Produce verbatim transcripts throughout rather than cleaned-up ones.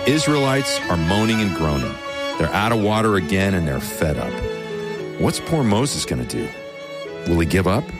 The Israelites are moaning and groaning. They're out of water again and they're fed up. What's poor Moses going to do? Will he give up?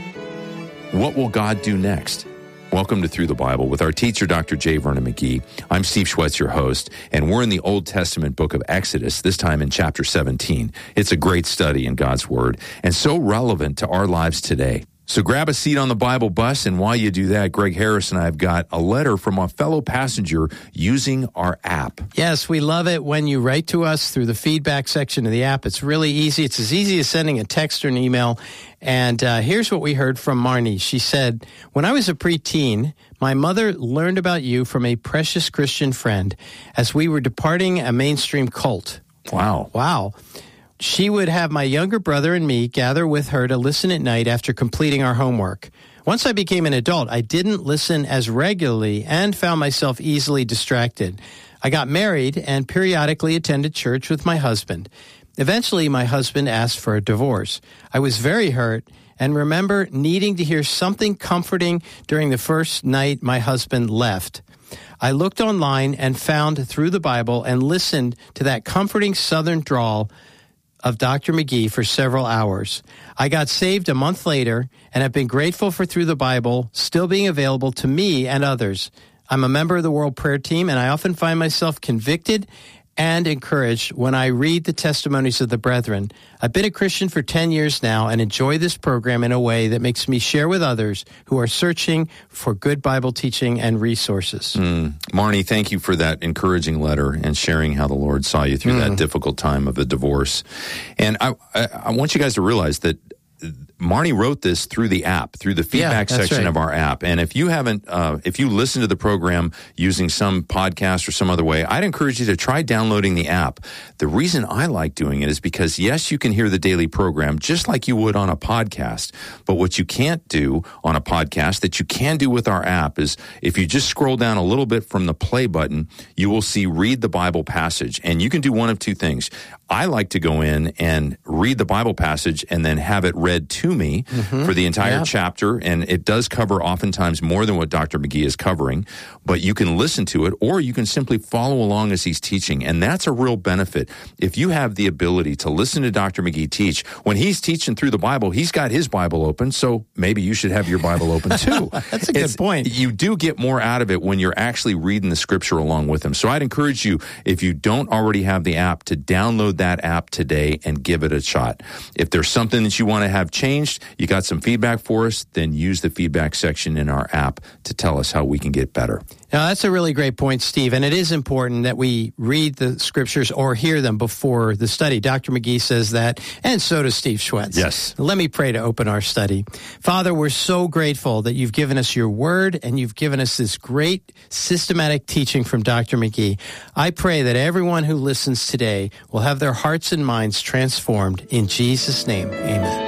What will God do next? Welcome to Through the Bible with our teacher, Doctor J. Vernon McGee. I'm Steve Schwetz, your host, and we're in the Old Testament book of Exodus, this time in chapter seventeen. It's a great study in God's Word and so relevant to our lives today. So grab a seat on the Bible bus, and while you do that, Greg Harris and I have got a letter from a fellow passenger using our app. Yes, we love it when you write to us through the feedback section of the app. It's really easy. It's as easy as sending a text or an email. And uh, here's what we heard from Marnie. She said, when I was a preteen, my mother learned about you from a precious Christian friend as we were departing a mainstream cult. Wow. Wow. She would have my younger brother and me gather with her to listen at night after completing our homework. Once I became an adult, I didn't listen as regularly and found myself easily distracted. I got married and periodically attended church with my husband. Eventually, my husband asked for a divorce. I was very hurt and remember needing to hear something comforting during the first night my husband left. I looked online and found Through the Bible and listened to that comforting Southern drawl of Doctor McGee for several hours. I got saved a month later and have been grateful for Through the Bible still being available to me and others. I'm a member of the World Prayer Team, and I often find myself convicted and encouraged when I read the testimonies of the brethren. I've been a Christian for ten years now and enjoy this program in a way that makes me share with others who are searching for good Bible teaching and resources. Mm. Marnie, thank you for that encouraging letter and sharing how the Lord saw you through mm. that difficult time of a divorce. And I, I, I want you guys to realize that Marnie wrote this through the app, through the feedback yeah, section right. of our app. And if you haven't, uh, if you listen to the program using some podcast or some other way, I'd encourage you to try downloading the app. The reason I like doing it is because, yes, you can hear the daily program just like you would on a podcast. But what you can't do on a podcast that you can do with our app is if you just scroll down a little bit from the play button, you will see Read the Bible Passage. And you can do one of two things. I like to go in and read the Bible passage and then have it read to me mm-hmm. for the entire yeah. chapter, and it does cover oftentimes more than what Doctor McGee is covering, but you can listen to it, or you can simply follow along as he's teaching, and that's a real benefit. If you have the ability to listen to Doctor McGee teach, when he's teaching through the Bible, he's got his Bible open, so maybe you should have your Bible open too. That's a good it's, point. You do get more out of it when you're actually reading the scripture along with him. So I'd encourage you, if you don't already have the app, to download that app today and give it a shot. If there's something that you want to have changed, you got some feedback for us, then use the feedback section in our app to tell us how we can get better. Now, that's a really great point, Steve, and it is important that we read the scriptures or hear them before the study. Doctor McGee says that, and so does Steve Schwetz. Yes. Let me pray to open our study. Father, we're so grateful that you've given us your word and you've given us this great systematic teaching from Doctor McGee. I pray that everyone who listens today will have their hearts and minds transformed. In Jesus' name, amen.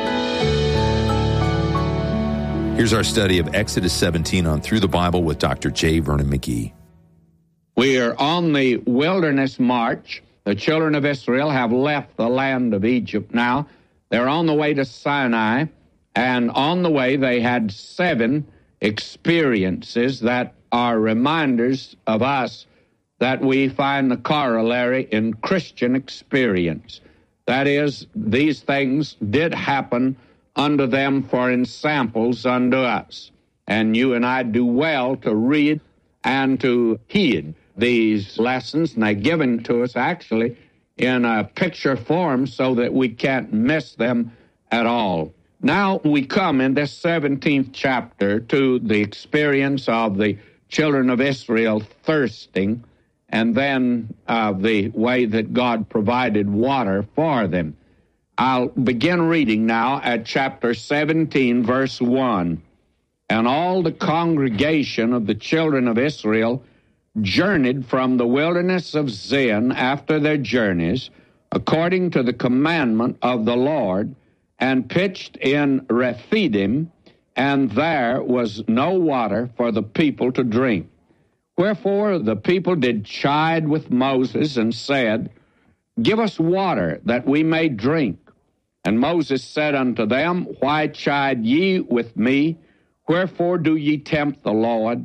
Here's our study of Exodus seventeen on Through the Bible with Doctor J. Vernon McGee. We are on the wilderness march. The children of Israel have left the land of Egypt now. They're on the way to Sinai, and on the way they had seven experiences that are reminders of us that we find the corollary in Christian experience. That is, these things did happen unto them for ensamples unto us. And you and I do well to read and to heed these lessons, and they're given to us actually in a picture form so that we can't miss them at all. Now we come in this seventeenth chapter to the experience of the children of Israel thirsting, and then uh, the way that God provided water for them. I'll begin reading now at chapter seventeen, verse one. And all the congregation of the children of Israel journeyed from the wilderness of Zin after their journeys, according to the commandment of the Lord, and pitched in Rephidim, and there was no water for the people to drink. Wherefore the people did chide with Moses, and said, Give us water, that we may drink. And Moses said unto them, Why chide ye with me? Wherefore do ye tempt the Lord?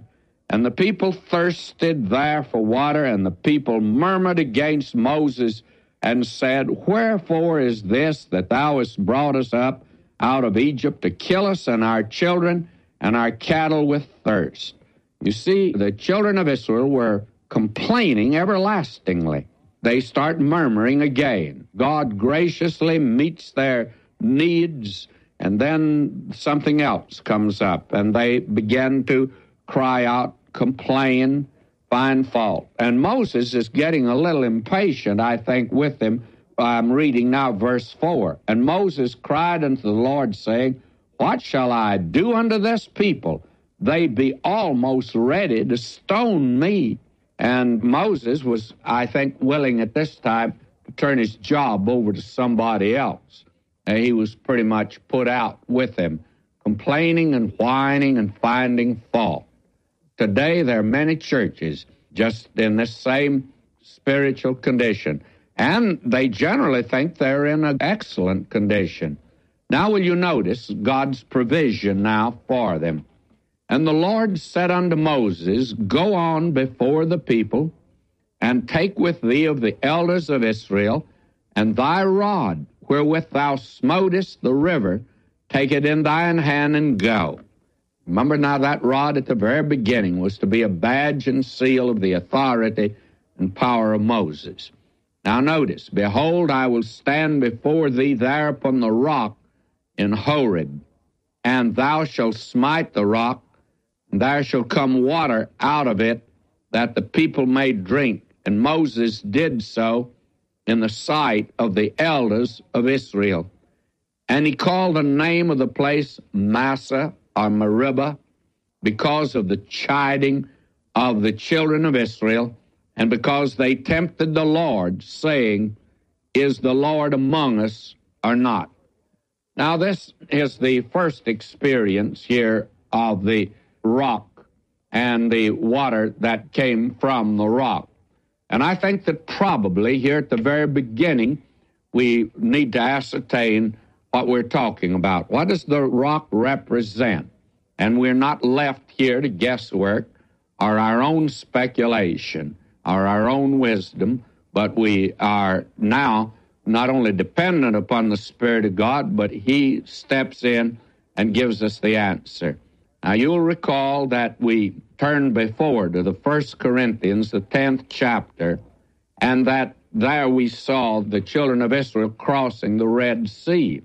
And the people thirsted there for water, and the people murmured against Moses and said, Wherefore is this that thou hast brought us up out of Egypt to kill us and our children and our cattle with thirst? You see, the children of Israel were complaining everlastingly. They start murmuring again. God graciously meets their needs, and then something else comes up, and they begin to cry out, complain, find fault. And Moses is getting a little impatient, I think, with them. I'm reading now verse four. And Moses cried unto the Lord, saying, What shall I do unto this people? They be almost ready to stone me. And Moses was, I think, willing at this time to turn his job over to somebody else. And he was pretty much put out with them, complaining and whining and finding fault. Today, there are many churches just in this same spiritual condition, and they generally think they're in an excellent condition. Now will you notice God's provision now for them? And the Lord said unto Moses, Go on before the people, and take with thee of the elders of Israel, and thy rod, wherewith thou smotest the river, take it in thine hand and go. Remember now, that rod at the very beginning was to be a badge and seal of the authority and power of Moses. Now notice, Behold, I will stand before thee there upon the rock in Horeb, and thou shalt smite the rock, and there shall come water out of it, that the people may drink. And Moses did so in the sight of the elders of Israel. And he called the name of the place Massah, or Meribah, because of the chiding of the children of Israel, and because they tempted the Lord, saying, Is the Lord among us or not? Now this is the first experience here of the rock and the water that came from the rock. And I think that probably here at the very beginning, we need to ascertain what we're talking about. What does the rock represent? And we're not left here to guesswork or our own speculation or our own wisdom, but we are now not only dependent upon the Spirit of God, but He steps in and gives us the answer. Now, you'll recall that we turned before to the First Corinthians, the tenth chapter, and that there we saw the children of Israel crossing the Red Sea.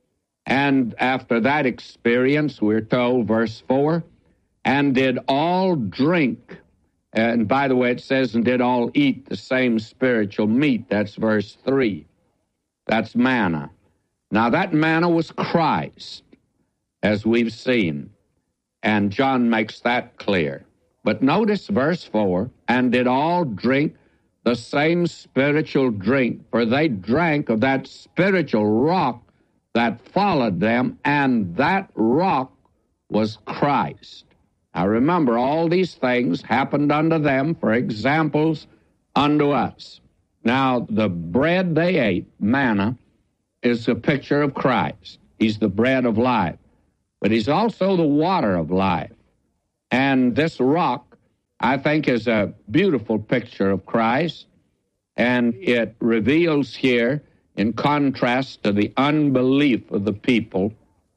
And after that experience, we're told, verse four, and did all drink, and by the way, it says, and did all eat the same spiritual meat. That's verse three. That's manna. Now, that manna was Christ, as we've seen. And John makes that clear. But notice verse four, and did all drink the same spiritual drink, for they drank of that spiritual rock that followed them, and that rock was Christ. Now remember, all these things happened unto them for examples unto us. Now, the bread they ate, manna, is a picture of Christ. He's the bread of life. But He's also the water of life. And this rock, I think, is a beautiful picture of Christ, and it reveals here, in contrast to the unbelief of the people,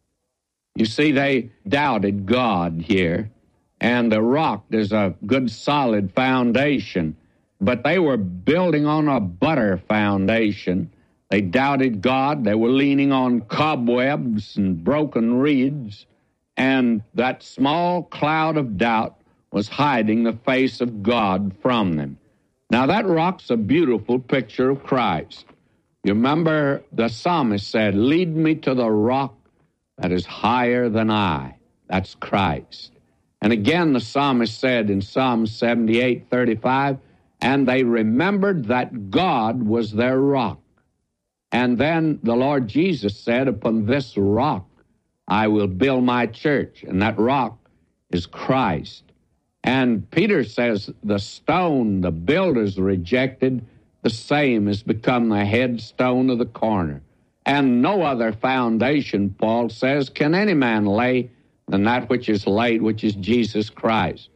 you see, they doubted God here, and the rock is a good solid foundation, but they were building on a butter foundation. They doubted God. They were leaning on cobwebs and broken reeds, and that small cloud of doubt was hiding the face of God from them. Now, that rock's a beautiful picture of Christ. You remember the psalmist said, Lead me to the rock that is higher than I. That's Christ. And again, the psalmist said in Psalm seventy-eight thirty-five, and they remembered that God was their rock. And then the Lord Jesus said, Upon this rock I will build my church, and that rock is Christ. And Peter says, the stone the builders rejected, the same has become the headstone of the corner. And no other foundation, Paul says, can any man lay than that which is laid, which is Jesus Christ.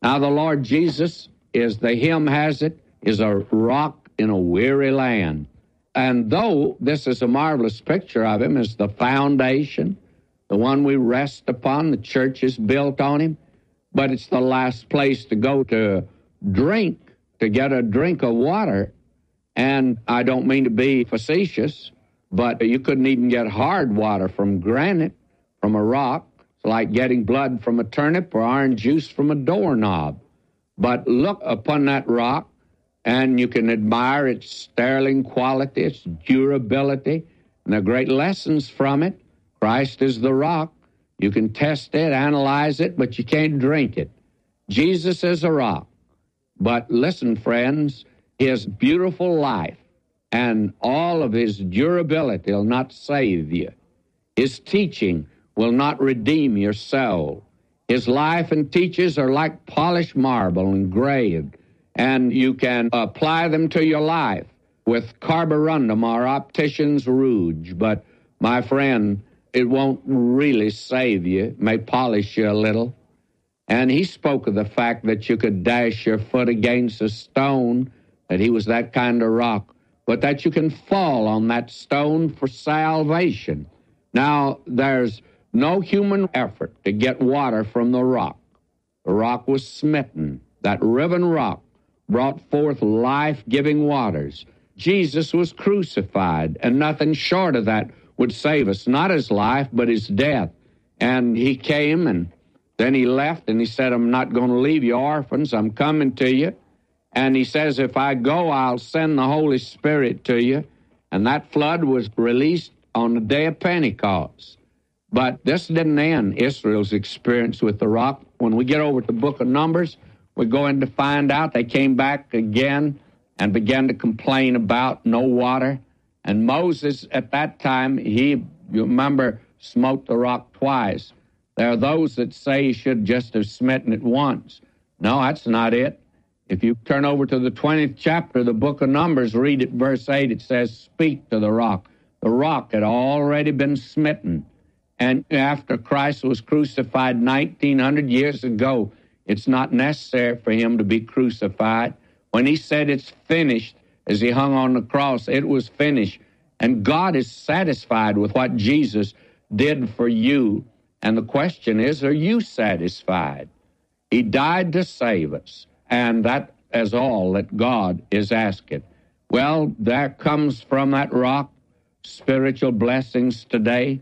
Now, the Lord Jesus, as the hymn has it, is a rock in a weary land. And though this is a marvelous picture of him as the foundation, the one we rest upon, the church is built on him, but it's the last place to go to drink, to get a drink of water. And I don't mean to be facetious, but you couldn't even get hard water from granite, from a rock. It's like getting blood from a turnip or orange juice from a doorknob. But look upon that rock, and you can admire its sterling quality, its durability, and the great lessons from it. Christ is the rock. You can test it, analyze it, but you can't drink it. Jesus is a rock. But listen, friends, his beautiful life and all of his durability will not save you. His teaching will not redeem your soul. His life and teachings are like polished marble engraved, and you can apply them to your life with carborundum or optician's rouge. But, my friend, it won't really save you. It may polish you a little. And he spoke of the fact that you could dash your foot against a stone, that he was that kind of rock, but that you can fall on that stone for salvation. Now, there's no human effort to get water from the rock. The rock was smitten. That riven rock brought forth life-giving waters. Jesus was crucified, and nothing short of that would save us, not his life, but his death. And he came, and then he left, and he said, I'm not going to leave you orphans. I'm coming to you. And he says, if I go, I'll send the Holy Spirit to you. And that flood was released on the day of Pentecost. But this didn't end Israel's experience with the rock. When we get over to the book of Numbers, we're going to find out they came back again and began to complain about no water. And Moses, at that time, he, you remember, smote the rock twice. There are those that say he should just have smitten it once. No, that's not it. If you turn over to the twentieth chapter of the book of Numbers, read it, verse eight, it says, speak to the rock. The rock had already been smitten. And after Christ was crucified nineteen hundred years ago, it's not necessary for him to be crucified. When he said it's finished, as he hung on the cross, it was finished. And God is satisfied with what Jesus did for you. And the question is, are you satisfied? He died to save us. And that is all that God is asking. Well, there comes from that rock spiritual blessings today,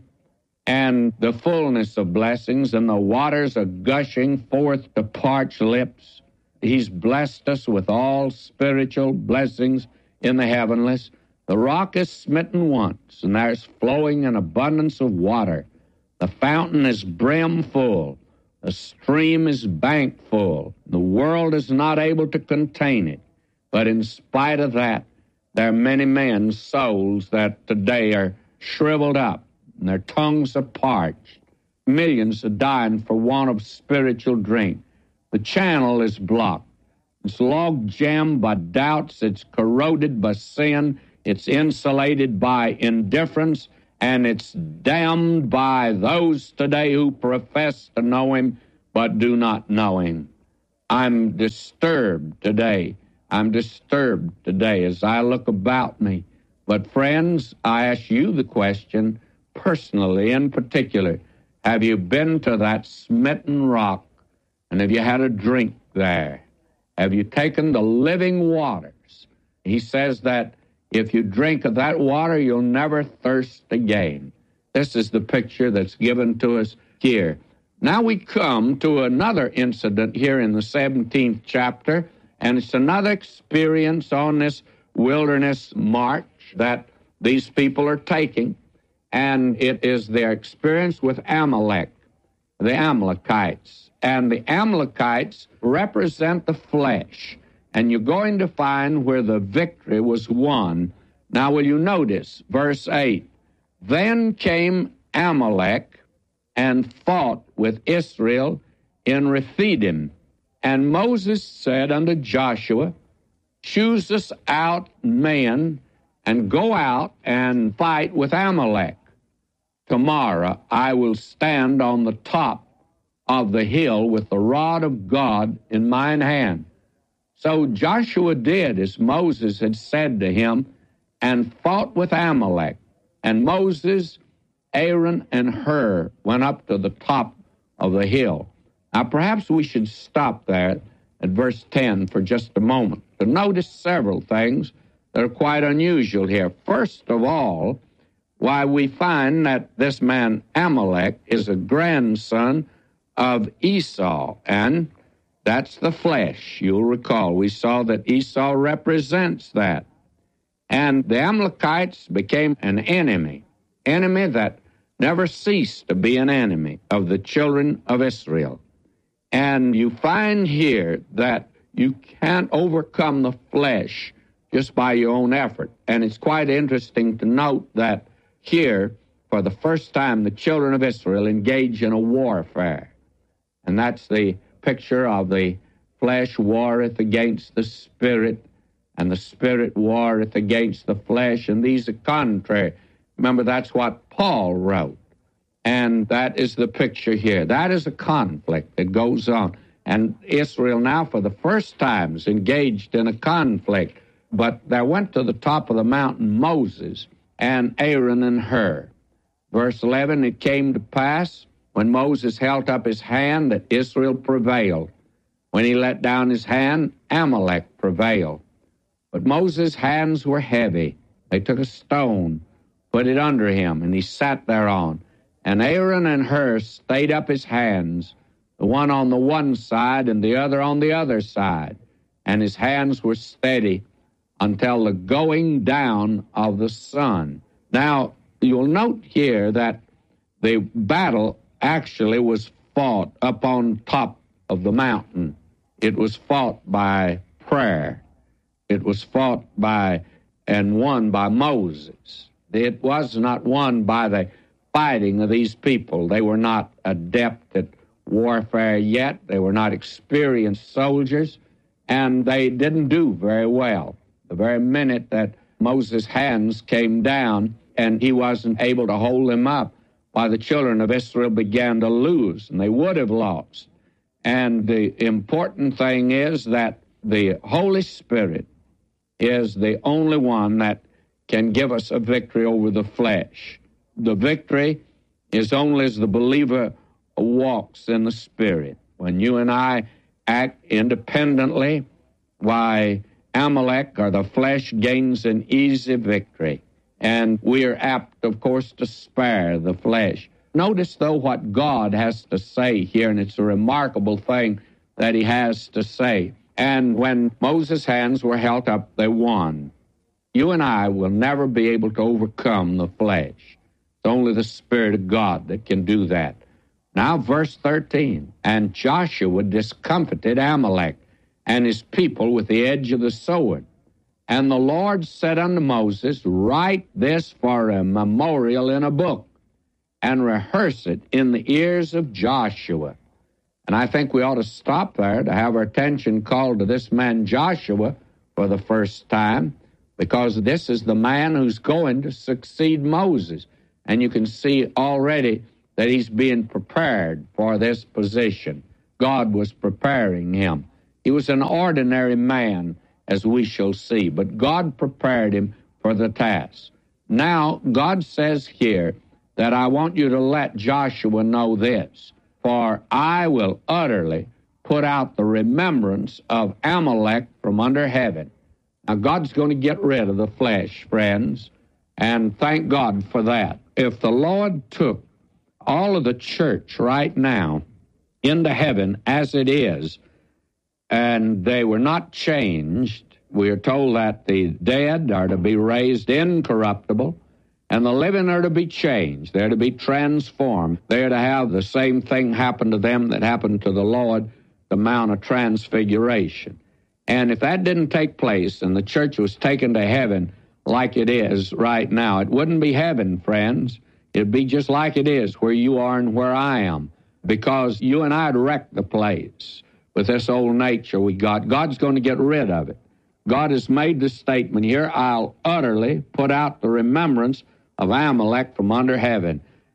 and the fullness of blessings, and the waters are gushing forth to parched lips. He's blessed us with all spiritual blessings in the heavenlies. The rock is smitten once, and there's flowing an abundance of water. The fountain is brim full. The stream is bank full. The world is not able to contain it. But in spite of that, there are many men's souls that today are shriveled up, and their tongues are parched. Millions are dying for want of spiritual drink. The channel is blocked. It's log jammed by doubts. It's corroded by sin. It's insulated by indifference. And it's damned by those today who profess to know him but do not know him. I'm disturbed today. I'm disturbed today as I look about me. But friends, I ask you the question, personally in particular, have you been to that smitten rock, and have you had a drink there? Have you taken the living waters? He says that if you drink of that water, you'll never thirst again. This is the picture that's given to us here. Now we come to another incident here in the seventeenth chapter, and it's another experience on this wilderness march that these people are taking, and it is their experience with Amalek, the Amalekites. And the Amalekites represent the flesh, and you're going to find where the victory was won. Now, will you notice, verse eight, then came Amalek and fought with Israel in Rephidim. And Moses said unto Joshua, choose us out men and go out and fight with Amalek. Tomorrow I will stand on the top of the hill with the rod of God in mine hand. So Joshua did as Moses had said to him, and fought with Amalek. And Moses, Aaron, and Hur went up to the top of the hill. Now perhaps we should stop there at verse ten for just a moment to notice several things that are quite unusual here. First of all, why we find that this man Amalek is a grandson of Esau, and that's the flesh. You'll recall we saw that Esau represents that. And the Amalekites became an enemy, enemy that never ceased to be an enemy of the children of Israel. And you find here that you can't overcome the flesh just by your own effort. And it's quite interesting to note that here, for the first time, the children of Israel engage in a warfare. And that's the picture of the flesh warreth against the spirit, and the spirit warreth against the flesh, and these are contrary. Remember, that's what Paul wrote. And that is the picture here. That is a conflict that goes on. And Israel now, for the first time, is engaged in a conflict. But there went to the top of the mountain Moses and Aaron and Hur. Verse eleven, it came to pass, when Moses held up his hand, that Israel prevailed. When he let down his hand, Amalek prevailed. But Moses' hands were heavy. They took a stone, put it under him, and he sat thereon. And Aaron and Hur stayed up his hands, the one on the one side and the other on the other side. And his hands were steady until the going down of the sun. Now, you'll note here that the battle actually was fought up on top of the mountain. It was fought by prayer. It was fought by and won by Moses. It was not won by the fighting of these people. They were not adept at warfare yet. They were not experienced soldiers, and they didn't do very well. The very minute that Moses' hands came down and he wasn't able to hold them up, why the children of Israel began to lose, and they would have lost. And the important thing is that the Holy Spirit is the only one that can give us a victory over the flesh. The victory is only as the believer walks in the Spirit. When you and I act independently, why Amalek, or the flesh, gains an easy victory. And we are apt, of course, to spare the flesh. Notice, though, what God has to say here, and it's a remarkable thing that he has to say. And when Moses' hands were held up, they won. You and I will never be able to overcome the flesh. It's only the Spirit of God that can do that. Now, verse thirteen, and Joshua discomfited Amalek and his people with the edge of the sword. And the Lord said unto Moses, write this for a memorial in a book, and rehearse it in the ears of Joshua. And I think we ought to stop there to have our attention called to this man Joshua for the first time, because this is the man who's going to succeed Moses. And you can see already that he's being prepared for this position. God was preparing him. He was an ordinary man, as we shall see, but God prepared him for the task. Now, God says here that I want you to let Joshua know this, for I will utterly put out the remembrance of Amalek from under heaven. Now, God's going to get rid of the flesh, friends, and thank God for that. If the Lord took all of the church right now into heaven as it is, and they were not changed, we are told that the dead are to be raised incorruptible, and the living are to be changed. They're to be transformed. They're to have the same thing happen to them that happened to the Lord, the Mount of Transfiguration. And if that didn't take place and the church was taken to heaven like it is right now, it wouldn't be heaven, friends. It'd be just like it is where you are and where I am, because you and I'd wreck the place with this old nature we got. God's going to get rid of it. God has made the statement here, I'll utterly put out the remembrance of Amalek from under heaven.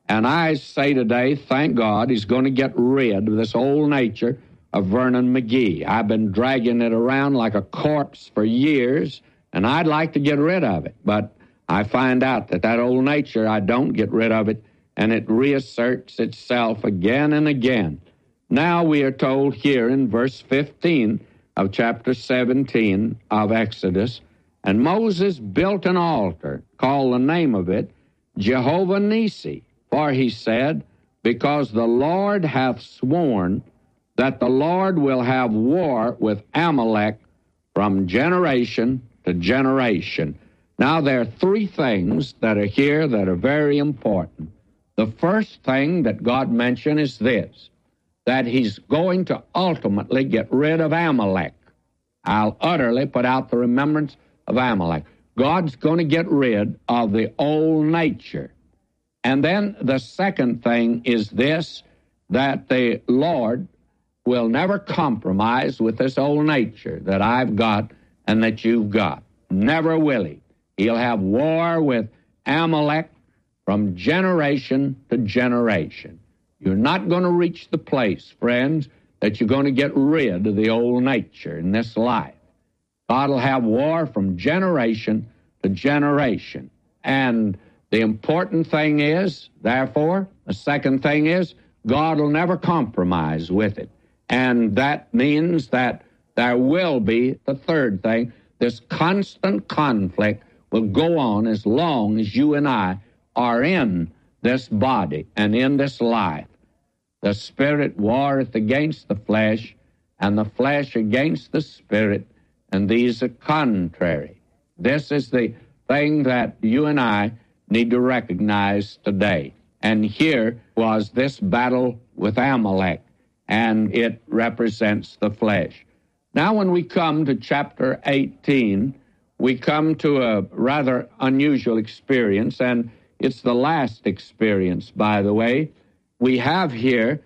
And I say today, thank God, he's going to get rid of this old nature of Vernon McGee. I've been dragging it around like a corpse for years, and I'd like to get rid of it. But I find out that that old nature, I don't get rid of it, and it reasserts itself again and again. Now we are told here in verse fifteen of chapter seventeen of Exodus, and Moses built an altar, called the name of it Jehovah Nissi, for he said, because the Lord hath sworn that the Lord will have war with Amalek from generation to generation. Now, there are three things that are here that are very important. The first thing that God mentioned is this, that he's going to ultimately get rid of Amalek. I'll utterly put out the remembrance of Amalek. God's going to get rid of the old nature. And then the second thing is this, that the Lord will never compromise with this old nature that I've got and that you've got. Never will he. He'll have war with Amalek from generation to generation. You're not going to reach the place, friends, that you're going to get rid of the old nature in this life. God will have war from generation to generation. And the important thing is, therefore, the second thing is, God will never compromise with it. And that means that there will be, the third thing, this constant conflict will go on as long as you and I are in this body and in this life. The Spirit warreth against the flesh, and the flesh against the Spirit, and these are contrary. This is the thing that you and I need to recognize today. And here was this battle with Amalek, and it represents the flesh. Now, when we come to chapter eighteen, we come to a rather unusual experience, and it's the last experience, by the way. We have here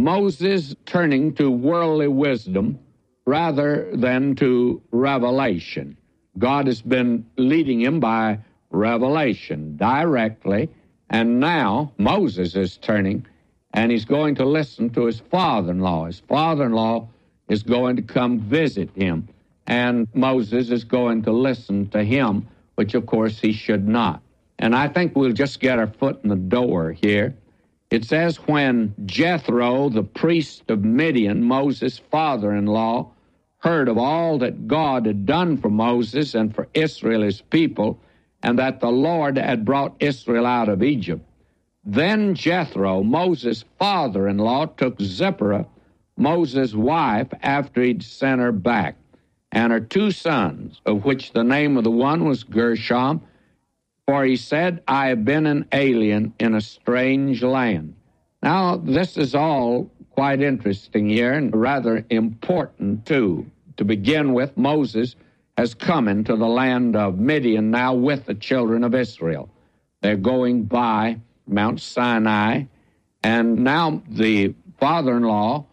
Moses turning to worldly wisdom rather than to revelation. God has been leading him by revelation directly, and now Moses is turning, and he's going to listen to his father-in-law. His father-in-law is going to come visit him, and Moses is going to listen to him, which, of course, he should not. And I think we'll just get our foot in the door here. It says, when Jethro, the priest of Midian, Moses' father-in-law, heard of all that God had done for Moses and for Israel, his people, and that the Lord had brought Israel out of Egypt, then Jethro, Moses' father-in-law, took Zipporah, Moses' wife, after he'd sent her back, and her two sons, of which the name of the one was Gershom, for he said, I have been an alien in a strange land. Now, this is all quite interesting here and rather important, too. To begin with, Moses has come into the land of Midian now with the children of Israel. They're going by Mount Sinai, and now the father-in-law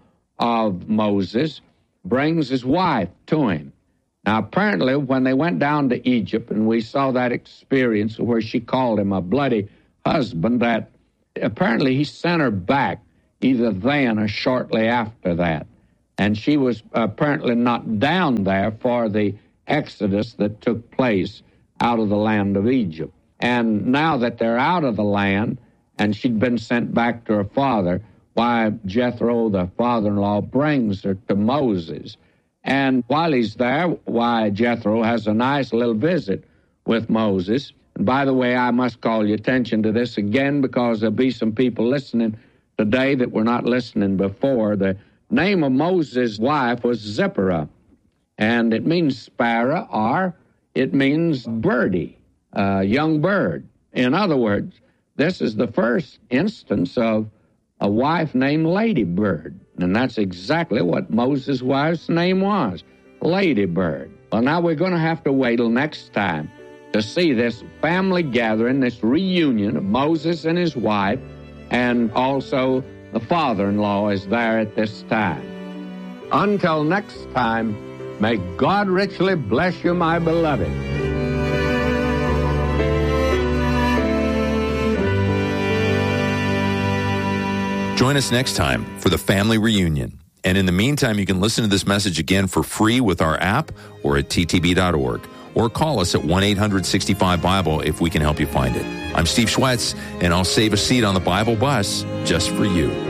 of Moses brings his wife to him. Now, apparently, when they went down to Egypt, and we saw that experience where she called him a bloody husband, that apparently he sent her back either then or shortly after that. And she was apparently not down there for the exodus that took place out of the land of Egypt. And now that they're out of the land, and she'd been sent back to her father, why Jethro, the father-in-law, brings her to Moses. And while he's there, why Jethro has a nice little visit with Moses. And by the way, I must call your attention to this again, because there'll be some people listening today that were not listening before. The name of Moses' wife was Zipporah, and it means sparrow, or it means birdie, a young bird. In other words, this is the first instance of a wife named Lady Bird, and that's exactly what Moses' wife's name was, Lady Bird. Well, now we're going to have to wait till next time to see this family gathering, this reunion of Moses and his wife, and also the father-in-law is there at this time. Until next time, may God richly bless you, my beloved. Join us next time for the family reunion. And in the meantime, you can listen to this message again for free with our app or at t t b dot org. Or call us at one eight hundred sixty-five Bible if we can help you find it. I'm Steve Schwetz, and I'll save a seat on the Bible bus just for you.